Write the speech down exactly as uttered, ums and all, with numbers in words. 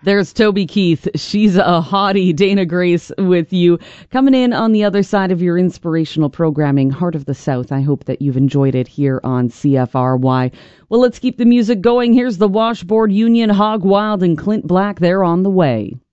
There's Toby Keith. She's a hottie. Dana Grace with you. Coming in on the other side of your inspirational programming, Heart of the South. I hope that you've enjoyed it here on C F R Y. Well, let's keep the music going. Here's the Washboard Union, Hog Wild, and Clint Black. They're on the way.